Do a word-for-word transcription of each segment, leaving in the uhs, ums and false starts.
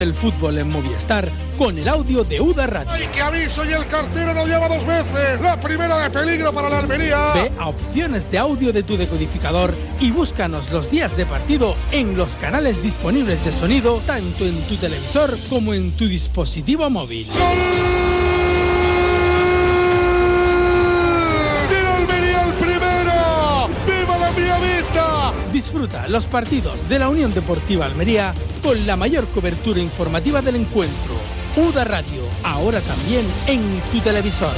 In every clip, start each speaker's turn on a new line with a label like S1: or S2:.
S1: El fútbol en Movistar con el audio de U D A Radio.
S2: ¡Ay, qué aviso! Y el cartero lo lleva dos veces. La primera de peligro para la Almería.
S1: Ve a opciones de audio de tu decodificador y búscanos los días de partido en los canales disponibles de sonido, tanto en tu televisor como en tu dispositivo móvil.
S2: ¡Gol!
S1: Disfruta los partidos de la Unión Deportiva Almería con la mayor cobertura informativa del encuentro. U D A Radio, ahora también en tu televisor.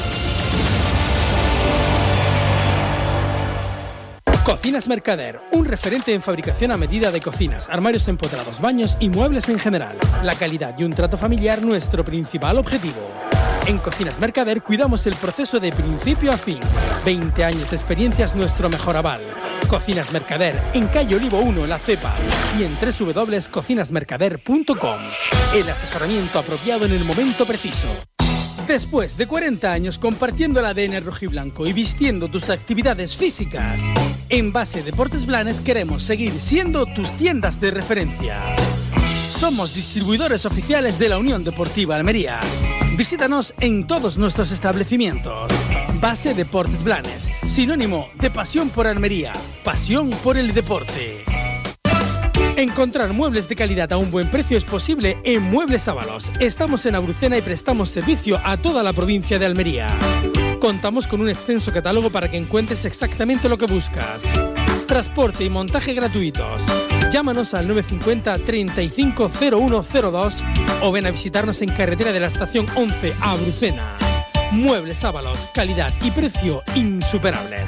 S1: Cocinas Mercader, un referente en fabricación a medida de cocinas, armarios empotrados, baños y muebles en general. La calidad y un trato familiar nuestro principal objetivo. En Cocinas Mercader cuidamos el proceso de principio a fin. veinte años de experiencia es nuestro mejor aval. Cocinas Mercader, en calle Olivo uno, La Cepa, y en doble u doble u doble u punto cocinas mercader punto com. El asesoramiento apropiado en el momento preciso. Después de cuarenta años compartiendo el A D N rojiblanco y vistiendo tus actividades físicas, en Base Deportes Blanes queremos seguir siendo tus tiendas de referencia. Somos distribuidores oficiales de la Unión Deportiva Almería. Visítanos en todos nuestros establecimientos. Base Deportes Blanes, sinónimo de pasión por Almería, pasión por el deporte. Encontrar muebles de calidad a un buen precio es posible en Muebles Ábalos. Estamos en Abrucena y prestamos servicio a toda la provincia de Almería. Contamos con un extenso catálogo para que encuentres exactamente lo que buscas. Transporte y montaje gratuitos. Llámanos al nueve cinco cero, treinta y cinco, cero uno cero dos o ven a visitarnos en carretera de la estación once a Abrucena. Muebles Ábalos, calidad y precio insuperables.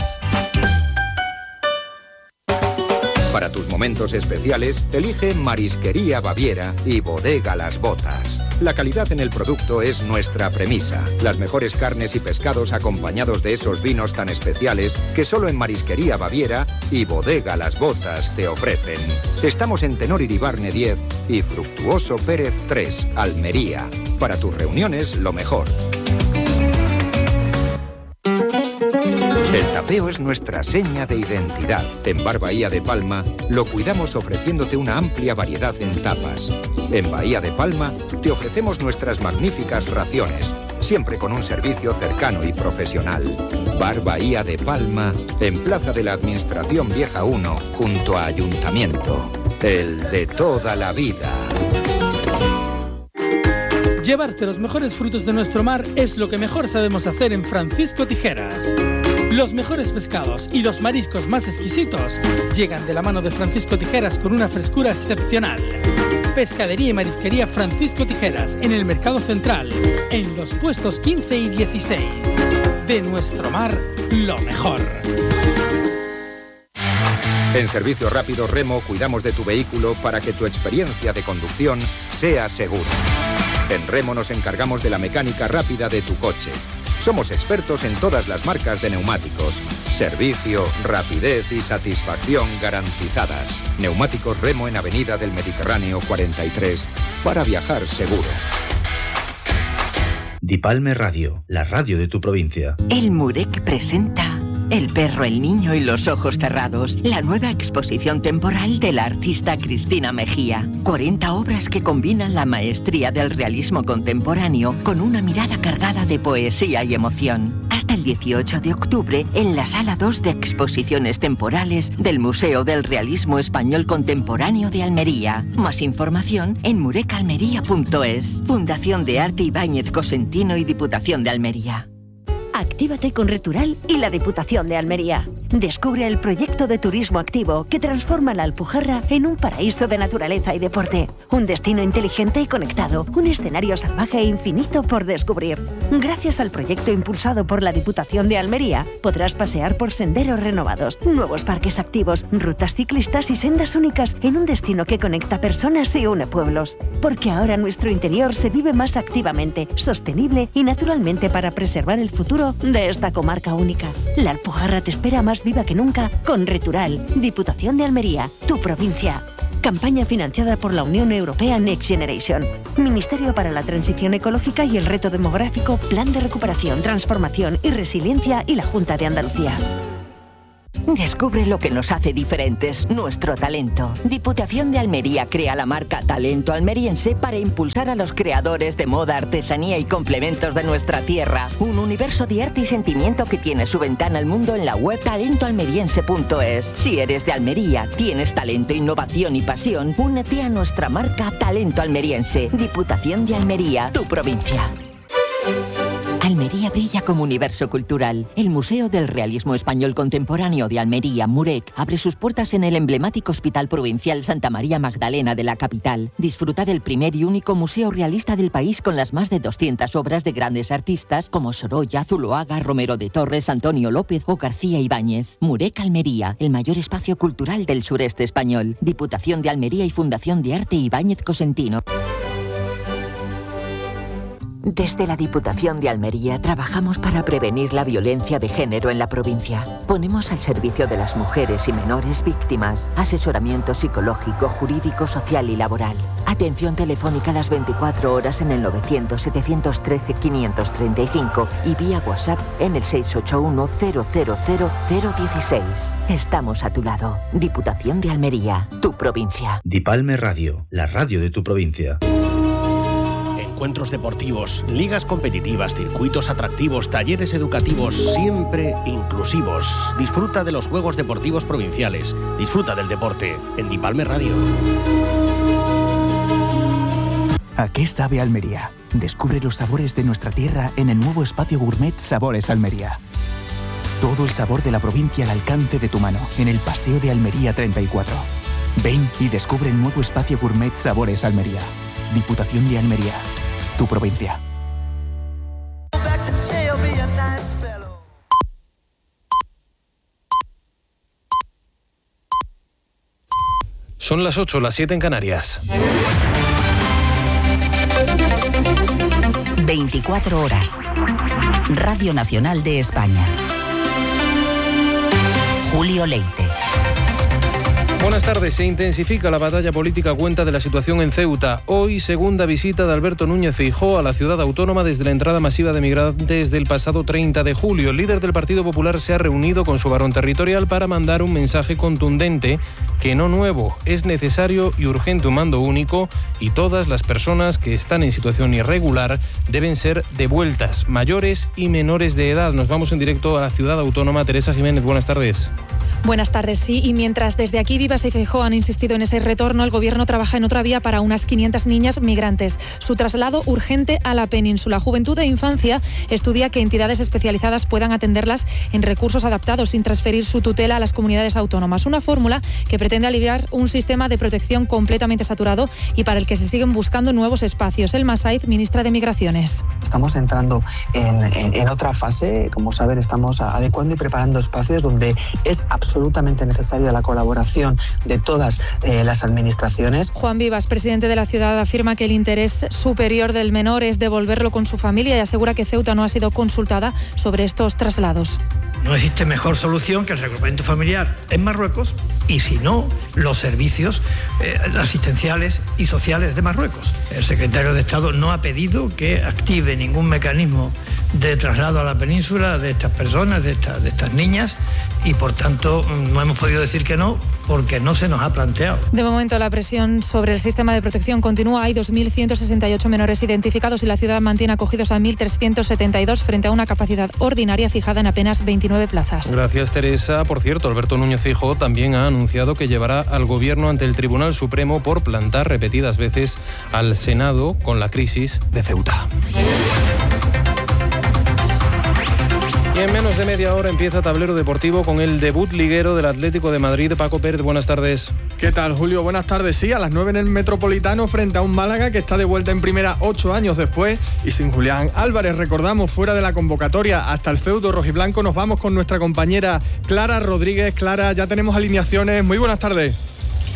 S3: Para tus momentos especiales, elige Marisquería Baviera y Bodega Las Botas. La calidad en el producto es nuestra premisa. Las mejores carnes y pescados acompañados de esos vinos tan especiales que solo en Marisquería Baviera y Bodega Las Botas te ofrecen. Estamos en Tenor Iribarne diez y Fructuoso Pérez tres, Almería. Para tus reuniones, lo mejor. El tapeo es nuestra seña de identidad. En Bar Bahía de Palma lo cuidamos ofreciéndote una amplia variedad en tapas. En Bahía de Palma te ofrecemos nuestras magníficas raciones, siempre con un servicio cercano y profesional. Bar Bahía de Palma, en Plaza de la Administración Vieja uno, junto a Ayuntamiento. El de toda la vida.
S1: Llevarte los mejores frutos de nuestro mar es lo que mejor sabemos hacer en Francisco Tijeras. Los mejores pescados y los mariscos más exquisitos llegan de la mano de Francisco Tijeras con una frescura excepcional. Pescadería y marisquería Francisco Tijeras en el Mercado Central, en los puestos quince y dieciséis. De nuestro mar, lo mejor.
S3: En Servicio Rápido Remo cuidamos de tu vehículo para que tu experiencia de conducción sea segura. En Remo nos encargamos de la mecánica rápida de tu coche. Somos expertos en todas las marcas de neumáticos. Servicio, rapidez y satisfacción garantizadas. Neumáticos Remo en Avenida del Mediterráneo cuarenta y tres, para viajar seguro.
S4: Dipalme Radio, la radio de tu provincia.
S5: El Murek presenta El perro, el niño y los ojos cerrados, la nueva exposición temporal de la artista Cristina Mejía. cuarenta obras que combinan la maestría del realismo contemporáneo con una mirada cargada de poesía y emoción. Hasta el dieciocho de octubre en la Sala dos de Exposiciones Temporales del Museo del Realismo Español Contemporáneo de Almería. Más información en murecalmería punto es. Fundación de Arte Ibáñez Cosentino y Diputación de Almería.
S6: Actívate con Retural y la Diputación de Almería. Descubre el proyecto de turismo activo que transforma la Alpujarra en un paraíso de naturaleza y deporte. Un destino inteligente y conectado. Un escenario salvaje e infinito por descubrir. Gracias al proyecto impulsado por la Diputación de Almería, podrás pasear por senderos renovados, nuevos parques activos, rutas ciclistas y sendas únicas en un destino que conecta personas y une pueblos. Porque ahora nuestro interior se vive más activamente, sostenible y naturalmente para preservar el futuro de esta comarca única. La Alpujarra te espera más viva que nunca con Retural, Diputación de Almería, tu provincia. Campaña financiada por la Unión Europea Next Generation. Ministerio para la Transición Ecológica y el Reto Demográfico, Plan de Recuperación, Transformación y Resiliencia y la Junta de Andalucía.
S5: Descubre lo que nos hace diferentes, nuestro talento. Diputación de Almería crea la marca Talento Almeriense para impulsar a los creadores de moda, artesanía y complementos de nuestra tierra. Un universo de arte y sentimiento que tiene su ventana al mundo en la web talento almeriense punto es. Si eres de Almería, tienes talento, innovación y pasión, únete a nuestra marca Talento Almeriense. Diputación de Almería, tu provincia. Almería brilla como universo cultural. El Museo del Realismo Español Contemporáneo de Almería, MUREC, abre sus puertas en el emblemático Hospital Provincial Santa María Magdalena de la capital. Disfruta del primer y único museo realista del país con las más de doscientas obras de grandes artistas como Sorolla, Zuloaga, Romero de Torres, Antonio López o García Ibáñez. MUREC Almería, el mayor espacio cultural del sureste español. Diputación de Almería y Fundación de Arte Ibáñez Cosentino. Desde la Diputación de Almería trabajamos para prevenir la violencia de género en la provincia. Ponemos al servicio de las mujeres y menores víctimas asesoramiento psicológico, jurídico, social y laboral. Atención telefónica las veinticuatro horas en el novecientos, setecientos trece, quinientos treinta y cinco y vía WhatsApp en el seis ocho uno, cero cero cero, cero dieciséis. Estamos a tu lado. Diputación de Almería, tu provincia.
S4: Dipalme Radio, la radio de tu provincia.
S7: Encuentros deportivos, ligas competitivas, circuitos atractivos, talleres educativos, siempre inclusivos. Disfruta de los Juegos Deportivos Provinciales. Disfruta del deporte en Dipalme Radio.
S8: ¿A qué sabe Almería? Descubre los sabores de nuestra tierra en el nuevo espacio gourmet Sabores Almería. Todo el sabor de la provincia al alcance de tu mano en el Paseo de Almería treinta y cuatro. Ven y descubre el nuevo espacio gourmet Sabores Almería. Diputación de Almería, tu provincia.
S1: Son las ocho, las siete en Canarias.
S9: veinticuatro horas. Radio Nacional de España. Julio Leite.
S1: Buenas tardes. Se intensifica la batalla política a cuenta de la situación en Ceuta. Hoy, segunda visita de Alberto Núñez Feijóo a la ciudad autónoma desde la entrada masiva de migrantes del pasado treinta de julio. El líder del Partido Popular se ha reunido con su barón territorial para mandar un mensaje contundente que no nuevo. Es necesario y urgente un mando único y todas las personas que están en situación irregular deben ser devueltas, mayores y menores de edad. Nos vamos en directo a la ciudad autónoma. Teresa Jiménez, buenas tardes.
S10: Buenas tardes, sí, y mientras desde aquí Vivas y Feijóo han insistido en ese retorno, el Gobierno trabaja en otra vía para unas quinientas niñas migrantes. Su traslado urgente a la península. Juventud e Infancia estudia que entidades especializadas puedan atenderlas en recursos adaptados sin transferir su tutela a las comunidades autónomas. Una fórmula que pretende aliviar un sistema de protección completamente saturado y para el que se siguen buscando nuevos espacios. Elma Saiz, ministra de Migraciones.
S11: Estamos entrando en, en, en otra fase. Como saben, estamos adecuando y preparando espacios donde es absolutamente absolutamente necesaria la colaboración de todas eh, las administraciones.
S10: Juan Vivas, presidente de la ciudad, afirma que el interés superior del menor es devolverlo con su familia y asegura que Ceuta no ha sido consultada sobre estos traslados.
S12: No existe mejor solución que el reagrupamiento familiar en Marruecos y, si no, los servicios eh, asistenciales y sociales de Marruecos. El secretario de Estado no ha pedido que active ningún mecanismo de traslado a la península de estas personas, de, esta, de estas niñas, y por tanto no hemos podido decir que no porque no se nos ha planteado.
S10: De momento la presión sobre el sistema de protección continúa. Hay dos mil ciento sesenta y ocho menores identificados y la ciudad mantiene acogidos a mil trescientos setenta y dos frente a una capacidad ordinaria fijada en apenas veintinueve plazas.
S1: Gracias, Teresa. Por cierto, Alberto Núñez Feijóo también ha anunciado que llevará al Gobierno ante el Tribunal Supremo por plantar repetidas veces al Senado con la crisis de Ceuta. Y en menos de media hora empieza Tablero Deportivo con el debut liguero del Atlético de Madrid. Paco Pérez, buenas tardes.
S13: ¿Qué tal, Julio? Buenas tardes. Sí, a las nueve en el Metropolitano frente a un Málaga que está de vuelta en primera ocho años después y sin Julián Álvarez. Recordamos, fuera de la convocatoria hasta el feudo rojiblanco. Nos vamos con nuestra compañera Clara Rodríguez. Clara, ya tenemos alineaciones. Muy buenas tardes.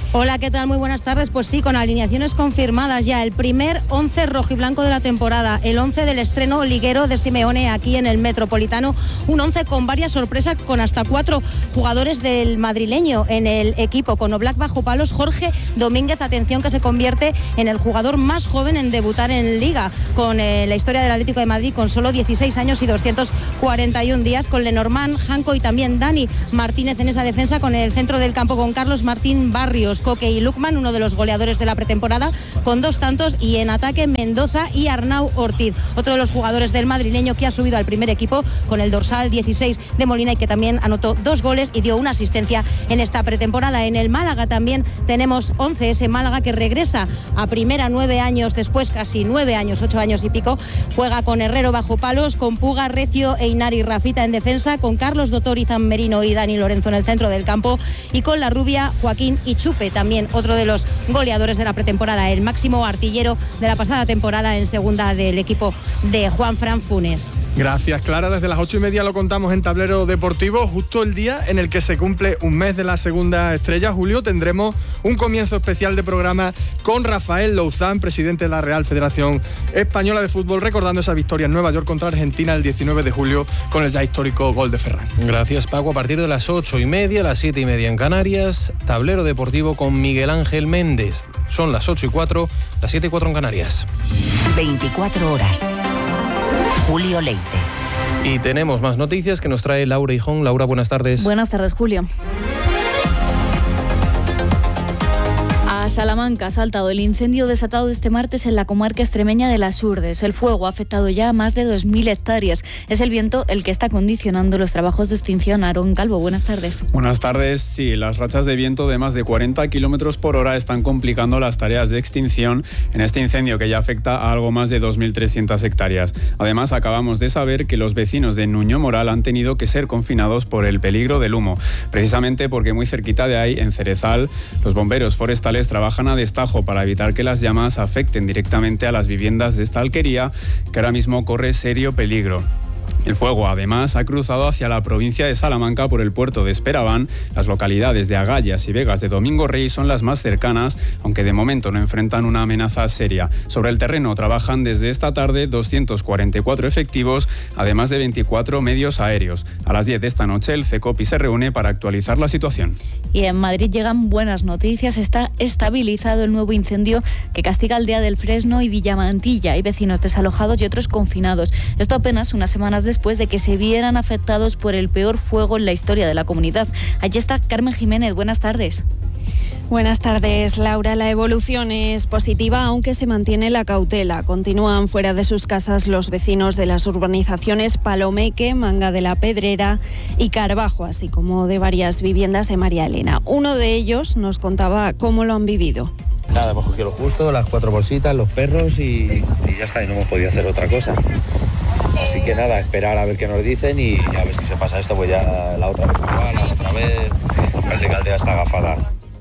S14: Hola, ¿qué tal? Muy buenas tardes. Pues sí, con alineaciones confirmadas ya. El primer once rojiblanco de la temporada, el once del estreno liguero de Simeone aquí en el Metropolitano. Un once con varias sorpresas, con hasta cuatro jugadores del madrileño en el equipo. Con Oblak bajo palos, Jorge Domínguez, atención, que se convierte en el jugador más joven en debutar en Liga, con eh, la historia del Atlético de Madrid, con solo dieciséis años y doscientos cuarenta y un días. Con Lenormand, Janko y también Dani Martínez en esa defensa, con el centro del campo con Carlos Martín Barrios, Coque y Lukman, uno de los goleadores de la pretemporada, con dos tantos, y en ataque Mendoza y Arnau Ortiz, otro de los jugadores del madrileño que ha subido al primer equipo con el dorsal dieciséis de Molina y que también anotó dos goles y dio una asistencia en esta pretemporada. En el Málaga también tenemos once, ese Málaga que regresa a primera nueve años después, casi nueve años, ocho años y pico. Juega con Herrero bajo palos, con Puga, Recio, Einar y Rafita en defensa, con Carlos Dotor, Izan Merino y Dani Lorenzo en el centro del campo, y con La Rubia, Joaquín y Chupe, también otro de los goleadores de la pretemporada, el máximo artillero de la pasada temporada en segunda del equipo de Juanfran Funes.
S13: Gracias, Clara. Desde las ocho y media lo contamos en Tablero Deportivo, justo el día en el que se cumple un mes de la segunda estrella. Julio, tendremos un comienzo especial de programa con Rafael Louzán, presidente de la Real Federación Española de Fútbol, recordando esa victoria en Nueva York contra Argentina el diecinueve de julio con el ya histórico gol de Ferran.
S15: Gracias, Paco. A partir de las ocho y media, las siete y media en Canarias, Tablero Deportivo con Miguel Ángel Méndez. Son las ocho y cuatro, las siete y cuatro en Canarias.
S9: veinticuatro horas. Julio Leite.
S15: Y tenemos más noticias que nos trae Laura Hijón. Laura, buenas tardes.
S16: Buenas tardes, Julio. A Salamanca ha saltado el incendio desatado este martes en la comarca extremeña de Las Urdes. El fuego ha afectado ya a más de dos mil hectáreas. Es el viento el que está condicionando los trabajos de extinción. Aarón Calvo, buenas tardes.
S17: Buenas tardes. Sí, las rachas de viento de más de cuarenta kilómetros por hora están complicando las tareas de extinción en este incendio que ya afecta a algo más de dos mil trescientas hectáreas. Además, acabamos de saber que los vecinos de Nuño Moral han tenido que ser confinados por el peligro del humo, precisamente porque muy cerquita de ahí, en Cerezal, los bomberos forestales trabajan a destajo para evitar que las llamas afecten directamente a las viviendas de esta alquería, que ahora mismo corre serio peligro. El fuego, además, ha cruzado hacia la provincia de Salamanca por el puerto de Esperabán. Las localidades de Agallas y Vegas de Domingo Rey son las más cercanas, aunque de momento no enfrentan una amenaza seria. Sobre el terreno trabajan desde esta tarde doscientos cuarenta y cuatro efectivos, además de veinticuatro medios aéreos. A las diez de esta noche el CECOPI se reúne para actualizar la situación.
S16: Y en Madrid llegan buenas noticias. Está estabilizado el nuevo incendio que castiga Aldea del Fresno y Villamantilla. Hay vecinos desalojados y otros confinados. Esto apenas unas semanas después de que se vieran afectados por el peor fuego en la historia de la comunidad. Allí está Carmen Jiménez. Buenas tardes.
S18: Buenas tardes, Laura. La evolución es positiva, aunque se mantiene la cautela. Continúan fuera de sus casas los vecinos de las urbanizaciones Palomeque, Manga de la Pedrera y Carbajo, así como de varias viviendas de María Elena. Uno de ellos nos contaba cómo lo han vivido.
S19: Nada, hemos cogido lo justo, las cuatro bolsitas, los perros y, y ya está, y no hemos podido hacer otra cosa. Así que nada, esperar a ver qué nos dicen y a ver si se pasa esto, pues ya la otra vez igual, la otra vez. Parece que la aldea está agafada.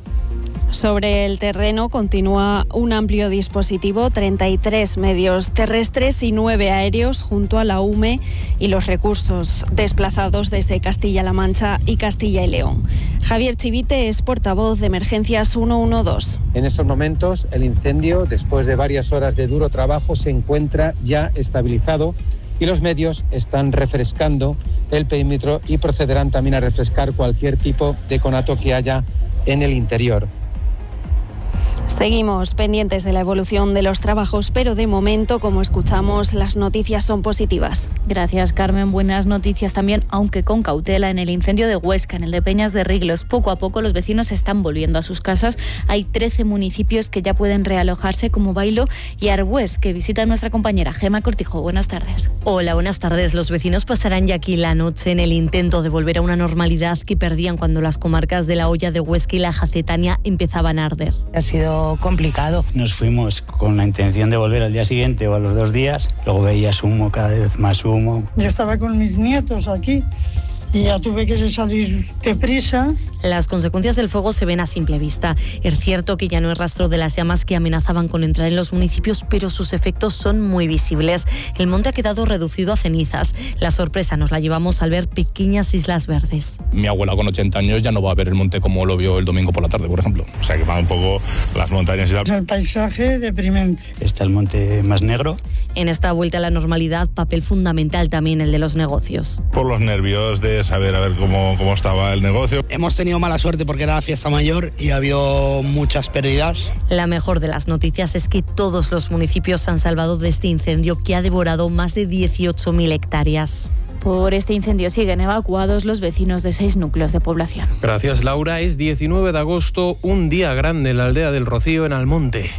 S18: Sobre el terreno continúa un amplio dispositivo, treinta y tres medios terrestres y nueve aéreos junto a la U M E y los recursos desplazados desde Castilla-La Mancha y Castilla y León. Javier Chivite es portavoz de Emergencias ciento doce.
S20: En estos momentos el incendio, después de varias horas de duro trabajo, se encuentra ya estabilizado y los medios están refrescando el perímetro y procederán también a refrescar cualquier tipo de conato que haya en el interior.
S18: Seguimos pendientes de la evolución de los trabajos, pero de momento, como escuchamos, las noticias son positivas.
S16: Gracias, Carmen. Buenas noticias también, aunque con cautela, en el incendio de Huesca, en el de Peñas de Riglos. Poco a poco los vecinos están volviendo a sus casas. Hay trece municipios que ya pueden realojarse, como Bailo y Arbués, que visita nuestra compañera Gema Cortijo. Buenas tardes.
S21: Hola, buenas tardes. Los vecinos pasarán ya aquí la noche en el intento de volver a una normalidad que perdían cuando las comarcas de La Hoya de Huesca y la Jacetania empezaban a arder.
S22: Ha sido complicado. Nos fuimos con la intención de volver al día siguiente o a los dos días. Luego veías humo, cada vez más humo.
S23: Yo estaba con mis nietos aquí y ya tuve que salir deprisa.
S21: Las consecuencias del fuego se ven a simple vista. Es cierto que ya no hay rastro de las llamas que amenazaban con entrar en los municipios, pero sus efectos son muy visibles. El monte ha quedado reducido a cenizas. La sorpresa nos la llevamos al ver pequeñas islas verdes.
S2: Mi abuela con ochenta años ya no va a ver el monte como lo vio el domingo por la tarde, por ejemplo.
S3: O sea, que van un poco las montañas y tal.
S23: El paisaje deprimente.
S22: Está el monte más negro.
S21: En esta vuelta a la normalidad, papel fundamental también el de los negocios.
S3: Por los nervios de saber a ver cómo, cómo estaba el negocio.
S24: Hemos tenido mala suerte porque era la fiesta mayor y ha habido muchas pérdidas.
S21: La mejor de las noticias es que todos los municipios se han salvado de este incendio que ha devorado más de dieciocho mil hectáreas.
S16: Por este incendio siguen evacuados los vecinos de seis núcleos de población.
S15: Gracias, Laura. Es diecinueve de agosto, un día grande en la aldea del Rocío, en Almonte.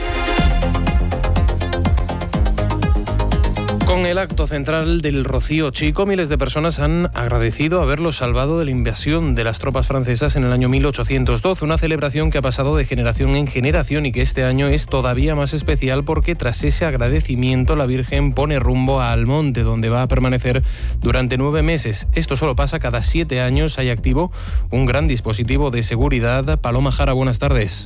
S15: Con el acto central del Rocío Chico, miles de personas han agradecido haberlos salvado de la invasión de las tropas francesas en el año mil ochocientos doce, una celebración que ha pasado de generación en generación y que este año es todavía más especial porque tras ese agradecimiento la Virgen pone rumbo a Almonte, donde va a permanecer durante nueve meses. Esto solo pasa cada siete años. Hay activo un gran dispositivo de seguridad. Paloma Jara, buenas tardes.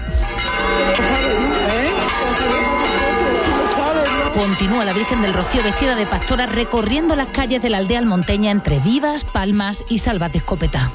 S25: Continúa la Virgen del Rocío vestida de pastora recorriendo las calles de la aldea almonteña entre vivas, palmas y salvas de escopeta.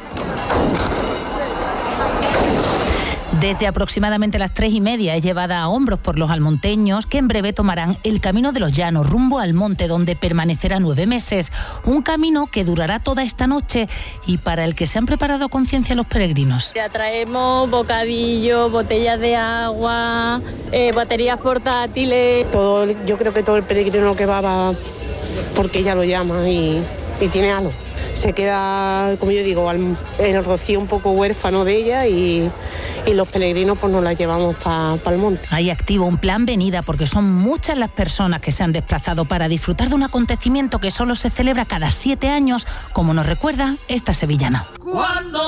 S25: Desde aproximadamente las tres y media es llevada a hombros por los almonteños, que en breve tomarán el camino de los llanos rumbo al monte, donde permanecerá nueve meses. Un camino que durará toda esta noche y para el que se han preparado a conciencia los peregrinos.
S26: Ya traemos bocadillos, botellas de agua, eh, baterías portátiles.
S27: Todo, yo creo que todo el peregrino que va va porque ella lo llama y, y tiene algo. Se queda, como yo digo, al, el Rocío un poco huérfano de ella y, y los peregrinos pues nos la llevamos para pa el monte.
S25: Hay activo un plan venida porque son muchas las personas que se han desplazado para disfrutar de un acontecimiento que solo se celebra cada siete años, como nos recuerda esta sevillana.
S28: ¿Cuándo?